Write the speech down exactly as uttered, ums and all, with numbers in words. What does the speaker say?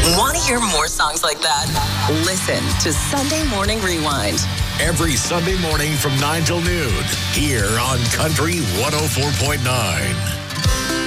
Want to hear more songs like that? Listen to Sunday Morning Rewind. Every Sunday morning from nine till noon here on Country one oh four point nine.